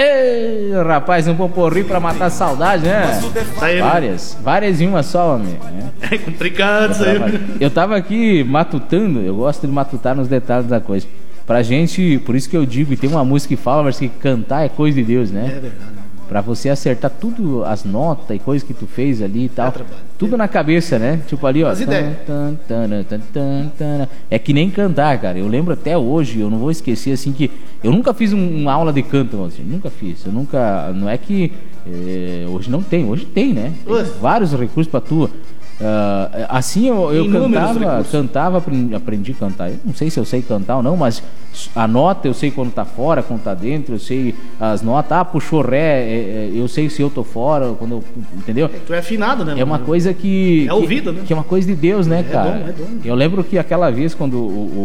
Ei, rapaz, um poporri pra matar a saudade, né? Várias em uma só, homem. É complicado isso aí. Eu tava aqui matutando, eu gosto de matutar nos detalhes da coisa. Pra gente, por isso que eu digo, e tem uma música que fala, mas que cantar é coisa de Deus, né? É verdade. Pra você acertar tudo, as notas e coisas que tu fez ali e tal, tudo na cabeça, né? Tipo ali, ó. As ideias. É que nem cantar, cara. Eu lembro até hoje, eu não vou esquecer assim que eu nunca fiz uma aula de canto, assim, nunca fiz. Eu nunca, não é que hoje não tem, hoje tem, né? Tem vários recursos pra tu. Assim eu cantava, aprendi a cantar. Eu não sei se eu sei cantar ou não, mas a nota eu sei quando tá fora, quando tá dentro, eu sei as notas. Puxou ré, eu sei se eu tô fora, quando eu, entendeu? Tu é afinado, né? É uma coisa que ouvido, né? Que é uma coisa de Deus, né, cara? É dom. Eu lembro que aquela vez quando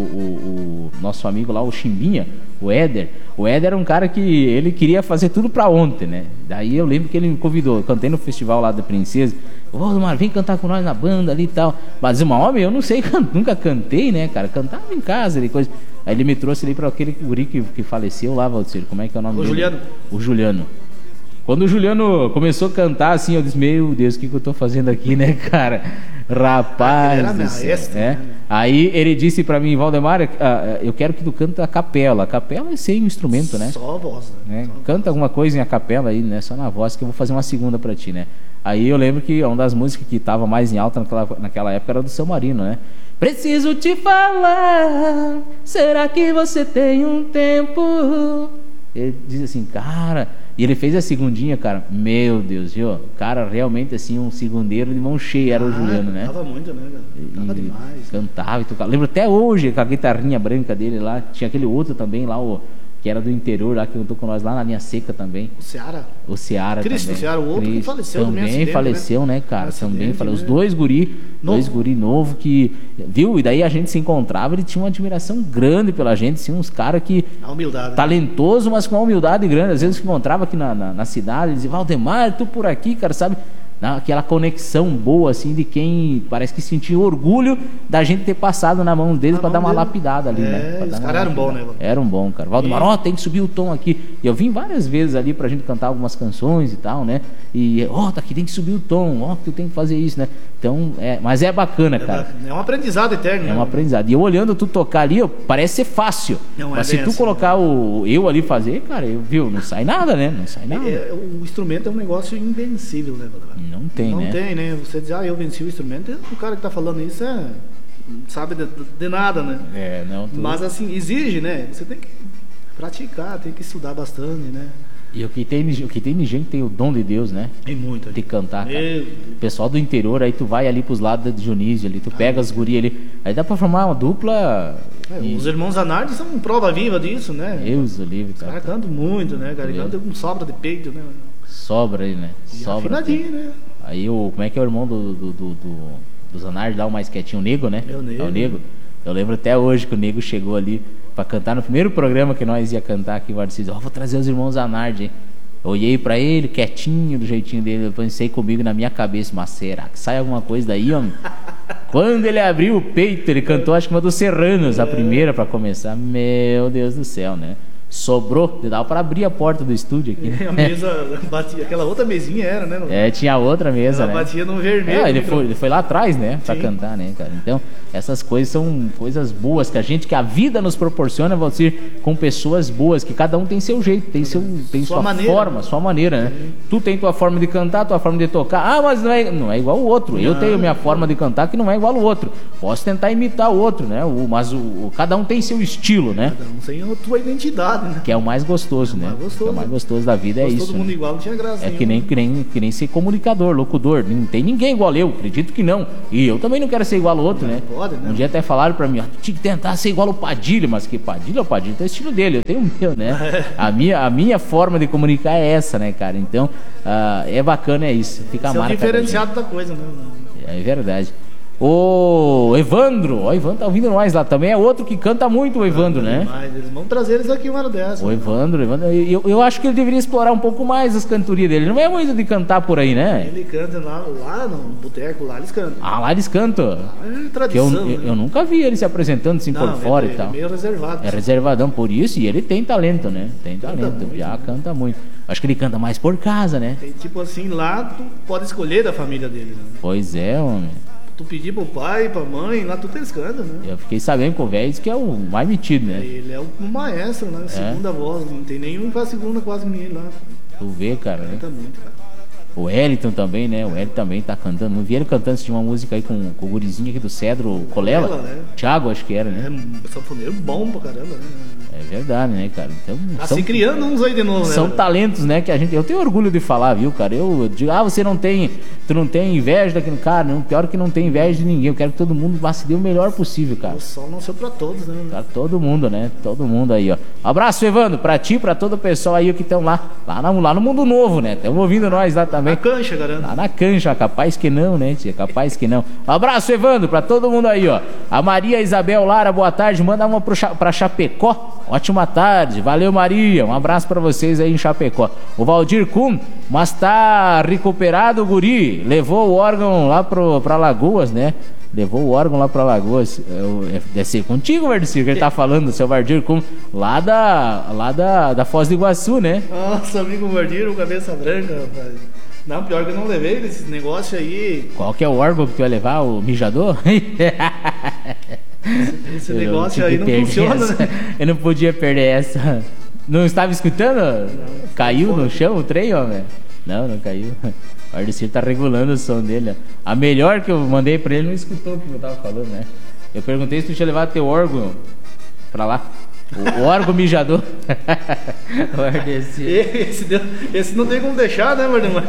o nosso amigo lá, o Chimbinha, o Éder era um cara que ele queria fazer tudo pra ontem, né? Daí eu lembro que ele me convidou, eu cantei no festival lá da Princesa. Mano, vem cantar com nós na banda ali e tal. Mas homem, eu não sei, nunca cantei, né, cara? Cantava em casa e coisa. Aí ele me trouxe ali pra aquele guri que faleceu lá, Valdir. Como é que é o nome dele? Juliano. O Juliano. Quando o Juliano começou a cantar assim, eu disse, meu Deus, o que eu tô fazendo aqui, né, cara? Rapaz do céu, né? Aí ele disse pra mim, Valdemar, eu quero que tu canta a capela. A capela é sem instrumento, né? Só a voz, né? Canta alguma coisa em a capela aí, né? Só na voz, que eu vou fazer uma segunda pra ti, né? Aí eu lembro que uma das músicas que tava mais em alta naquela época era do Seu Marino, né? Preciso te falar, será que você tem um tempo? Ele diz assim, cara... E ele fez a segundinha, cara, meu Deus, viu? O cara realmente assim, um segundeiro de mão cheia era o Juliano, né? Cantava muito, né, cara? Cantava demais. Cantava e tocava. Lembro até hoje, com a guitarrinha branca dele lá. Tinha aquele outro também lá, que era do interior lá, que cantou com nós lá na Linha Seca também. O Seara também. O Seara, o outro que faleceu também acidente, faleceu, né, cara? Também faleceu. Os dois guri novo que, viu? E daí a gente se encontrava, ele tinha uma admiração grande pela gente, assim, uns caras que... A humildade. Talentoso, mas com uma humildade grande. Às vezes se encontrava aqui na cidade, ele dizia, Valdemar, tu por aqui, cara, sabe? Aquela conexão boa, assim, de quem parece que sentia orgulho da gente ter passado na mão deles para dar uma lapidada ali, né? Os caras eram bons, né? Eram bons, cara. Valdemar, tem que subir o tom aqui. E eu vim várias vezes ali pra gente cantar algumas canções e tal, né? E, tá aqui, tem que subir o tom, que tu tem que fazer isso, né? Então, mas é bacana, cara. É um aprendizado eterno, né? É um aprendizado. E eu olhando tu tocar ali, parece ser fácil. Mas se tu colocar eu ali fazer, cara, não sai nada, né? Não sai nada. O instrumento é um negócio invencível, né, Valdemar? Não tem, né? Não tem, né? Você diz, eu venci o instrumento, o cara que tá falando isso sabe de nada, né? Mas assim, exige, né? Você tem que praticar, tem que estudar bastante, né? E o que tem de gente tem o dom de Deus, né? Tem muito. De cantar, cara. Pessoal do interior, aí tu vai ali pros lados de Dionísio ali, tu pega as gurias ali, aí dá pra formar uma dupla. Os irmãos Zanardi são prova viva disso, né? Deus o livre, cara. Os caras cantam muito, né, cara? Cantam com sobra de peito, né? Sobra aí, né? Sobra. Afinadinho, né? Aí como é que é o irmão do Zanardi lá, o mais quietinho, o Nego, né? É o Nego. Eu lembro até hoje que o Nego chegou ali pra cantar no primeiro programa que nós ia cantar aqui, o Arcísio. Vou trazer os irmãos Zanardi, hein? Eu olhei pra ele, quietinho, do jeitinho dele, eu pensei comigo na minha cabeça, mas será que sai alguma coisa daí, homem? Quando ele abriu o peito, ele cantou acho que uma dos Serranos, a primeira pra começar. Meu Deus do céu, né? Sobrou, dava para abrir a porta do estúdio aqui, né? A mesa batia, aquela outra mesinha era, né? Tinha outra mesa, ela né? batia no vermelho. Ele foi lá atrás, né? Pra cantar, né, cara? Então, essas coisas são coisas boas que a vida nos proporciona, Valcir, com pessoas boas, que cada um tem seu jeito, tem sua maneira, forma, sua maneira, né? Tu tem tua forma de cantar, tua forma de tocar. Mas não é igual o outro. Eu tenho minha forma de cantar que não é igual o outro. Posso tentar imitar o outro, né? Mas cada um tem seu estilo, né? Cada um tem a tua identidade. Né? Que é o mais gostoso, né? Que é o mais gostoso da vida, é isso. Todo mundo igual, não tinha graça. É que nem ser comunicador, locutor. Não tem ninguém igual eu, acredito que não. E eu também não quero ser igual ao outro, né? Pode, né? Um dia até falaram pra mim, tu tinha que tentar ser igual ao Padilha, mas que Padilha é o Padilha, tem o estilo dele, eu tenho o meu, né? A minha forma de comunicar é essa, né, cara? Então, é bacana, é isso. Fica a marca. É o diferenciado da coisa, né? É verdade. O Evandro, o Evandro tá ouvindo nós lá também, é outro que canta muito, o Evandro, né? Mas eles vão trazer eles aqui uma hora dessa. O Evandro, eu acho que ele deveria explorar um pouco mais as cantorias dele. Ele não é muito de cantar por aí, né? Ele canta lá no boteco, lá eles cantam. Ah, lá eles cantam. É tradição, eu nunca vi ele se apresentando assim por fora e tal. É meio reservado. É reservadão por isso, e ele tem talento, né? Tem talento, já canta muito. Acho que ele canta mais por casa, né? Tem tipo assim, lá tu pode escolher da família dele, né? Pois é, homem. Tu pedir pro pai, pra mãe, lá tudo eles cantam, né? Eu fiquei sabendo que o velho que é o mais metido, né? Ele é o maestro, né? Segunda voz, não tem nenhum que faz segunda quase ninguém lá. Tu vê, cara, né? Canta muito, cara. O Wellington também, né? O Wellington também tá cantando. Não vi ele cantando, tinha uma música aí com o gurizinho aqui do Cedro, Colela. Né? Thiago, acho que era, né? É sanfoneiro bom pra caramba, né? É verdade, né, cara? Então, tá se criando uns aí de novo, né? São talentos, né, que eu tenho orgulho de falar, viu, cara? Eu digo, tu não tem inveja daquele cara, não, pior que não tem inveja de ninguém. Eu quero que todo mundo vá se dê o melhor possível, cara. O sol nasceu pra todos, né? Pra todo mundo, né? Todo mundo aí, ó. Abraço, Evandro, pra ti, pra todo o pessoal aí que estão lá no Mundo Novo, né? Estão ouvindo nós lá também. Na cancha, garanto. Lá na cancha, capaz que não, né, tia? Capaz que não. Abraço, Evandro, pra todo mundo aí, ó. A Maria Isabel Lara, boa tarde. Manda uma pra Chapecó. Ótima tarde, valeu Maria, um abraço pra vocês aí em Chapecó. O Valdir Kuhn, mas tá recuperado o guri, levou o órgão lá pra Lagoas, né? Levou o órgão lá pra Lagoas. Deve ser contigo, Vardecir, que ele tá falando, seu Valdir Kuhn, lá da Foz do Iguaçu, né? Nossa, amigo Valdir, o cabeça branca, rapaz. Não, pior que eu não levei esse negócio aí. Qual que é o órgão que tu vai levar? O mijador? Esse negócio aí não funciona, né? Eu não podia perder essa. Não estava escutando? Não, caiu no chão o trem, homem? Não caiu. O Ardecir tá regulando o som dele. A melhor que eu mandei pra ele não escutou o que eu tava falando, né? Eu perguntei se tu tinha levado teu órgão pra lá. O órgão mijador. O Ardecir. Esse não tem como deixar, né, Vardemar?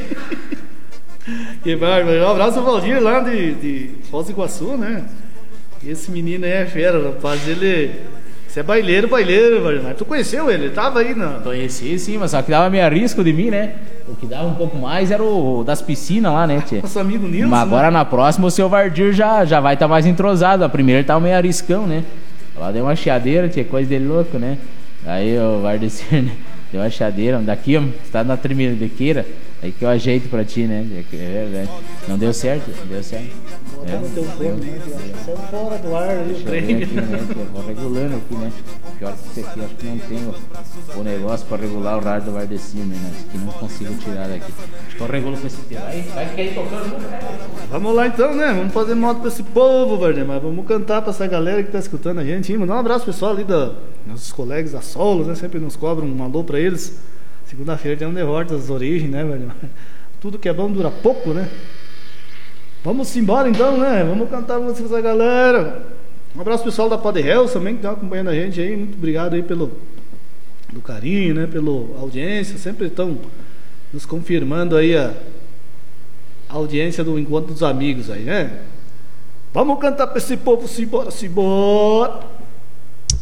Que bárbaro. Um abraço ao Valdir lá de Foz do Iguaçu, né? Esse menino aí é fera, rapaz. Você é baileiro, Vardemar. Tu conheceu ele? Ele tava aí, não? Conheci, sim, mas só que dava meio risco de mim, né? O que dava um pouco mais era o das piscinas lá, né, tia? Nosso amigo Nilson. Mas agora, né? Na próxima o seu Vardir já vai estar mais entrosado. A primeira ele tava meio ariscão, né? Lá deu uma chiadeira, tinha coisa dele louco, né? Aí o Vardecir, né? Deu uma chiadeira. Daqui, ó, você tá na tremedequeira. Aí que eu ajeito pra ti, né? Não deu certo, deu certo. Bota no teu fone, né? Saiu fora do ar ali o trem. Aqui, né? Vou regulando aqui, né? Pior que isso aqui, acho que não tem o negócio pra regular o rádio do Vardecir, né? Acho que não consigo tirar daqui. Acho que eu regulo com esse teu. Vai ficar aí tocando. Vamos lá então, né? Vamos fazer moto pra esse povo, Vardemar. Vamos cantar pra essa galera que tá escutando a gente. Mandar um abraço pessoal ali nossos colegas da Solos, né? Sempre nos cobram um alô pra eles. Segunda-feira tem um derrota das origens, né, velho? Tudo que é bom dura pouco, né? Vamos embora então, né? Vamos cantar música pra essa galera. Um abraço pessoal da Padre Hells também, que estão acompanhando a gente aí. Muito obrigado aí pelo carinho, né? Pela audiência. Sempre estão nos confirmando aí a audiência do Encontro dos Amigos aí, né? Vamos cantar pra esse povo, simbora, simbora.